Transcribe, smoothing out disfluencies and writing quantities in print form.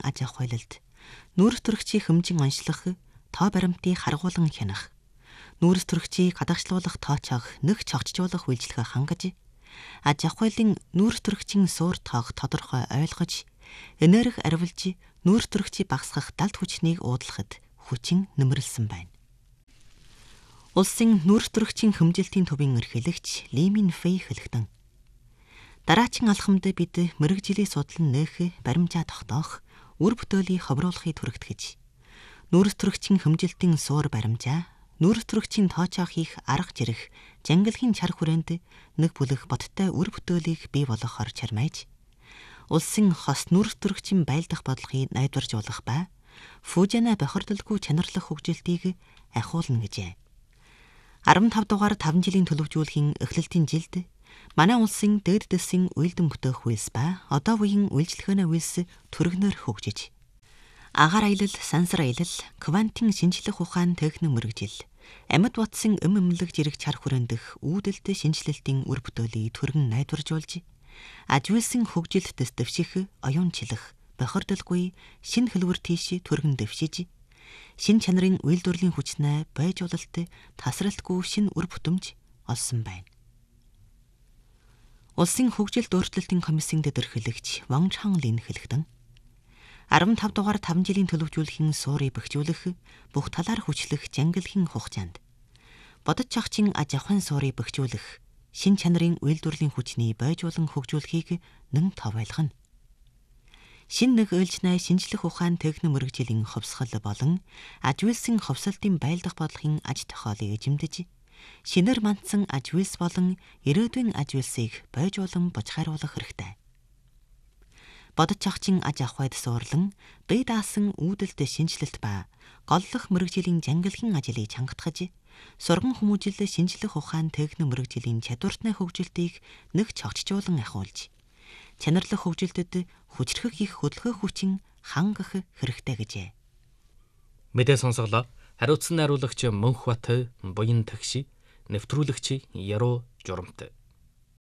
аж ахуй хуулилд нүүрс төрөгчийг хэмжин онцлох, тоо баримтыг харгуулan хянах, нүүрс төрөгчийг гадагшлуулах, тоочоох, нэг чогчжуулах үйлчлэгээ хангаж, аж ахуйлын нүүрс төрөгчийн суур тоог тодорхой ойлгож, энерги арвилж, нүүрс төрөгчийг багасгах далд хүчнийг уудлахад хүчин нэмэрлсэн байна. Улсын нүүрс төрөгчийн хэмжилтийн төвийн эрхлэгч Ли Минфэй хэлэхдээ дараачин алхамд бид мэрэгжлийн судлан нээх, баримжаа тогтоох, үр бүтээлийг ховруулахыг түрэгтгэж, нүүрс төрөгчийн хэмжилтийн суур баримжаа, нүүрс төрөгчийн тоочоох их арга жирэх, жангилхийн чар хүрээнд нэг бүлэг боттой үр бүтээлийг бий болгохоор чармайж, улсын хос нүүрс төрөгчийн байлдах бодлогыг найдваржуулах ба Фужана бохирдолгүй чанарлах хөгжилтийг ахиулна гэжээ. 15 дугаар 5 жилийн төлөвжүүлэхийн эхлэлтийн жилд манай улсын дээд дэсийн үйлдэн бүтээх үйлс ба одоо үеийн үйлчлэгээний үйлс төрөгнөр хөгжиж, агаар аялал, сансар аялал, квантын шинжлэх ухаан техник мэрэгжил, амьд бодсон эмлэг жирэх чар хүрэндэх үүдэлт шинжилэлтийн үр бүтээлийг түргэн найдваржуулж, аж үйлсийн хөгжилт дэвших, оюунчлах, бохирдолгүй шинэ хэлбэр тийш түргэн дэвшиж, шинэ чанарын үйлдвэрлэлийн хүчнээ байжуулалт тасралтгүй шинэ үр бүтэмж олсон байна. Улсын хөгжилт өөрчлөлтийн комиссийн дэдэрхэлэгч Ван Чанлин хэлэхдээ 15 дугаар 5 жилийн төлөвжүүлэхийн суурийг бэхжүүлэх, бүх талаар хүчлэх жангилхийн хугацаанд бодож чагчийн аж ахуйн суурийг бэхжүүлэх, шинэ чанарын үйлдвэрлэлийн хүчний байжуулан хөгжүүлэхийг нэн товойлгоно. Шинэ нэг ээлжнээ шинжлэх ухаан техник мэрэгжлийн хувьсгал болон аж үйлсийн хувьсалтын байлдах бодлогын аж тохиолыг эзэмдэж, шинээр мандсан аж үйлс болон ирээдүйн аж үйлсийг байжуулан бужхааруулах хэрэгтэй. Бодож чагчийн аж ахуйд суурлан, бие даасан үүдэлт шинжилэлт ба голлох мэрэгжлийн жангилхийн ажлыг чангатгаж, сурган хүмүүжил шинжлэх ухаан техник мэрэгжлийн чадвартны хөгжилтийг нэг чогчжуулан ахиулж, чанарлах хөгжилтэд хүчрхэг их хөдөлгөөх хүчин хангах хэрэгтэй гэжээ. Мэдээ сонсголоо. Хариуцсан найруулагч Мөнхбат, буян тагши, нэвтрүүлэгч Яруу Журамт.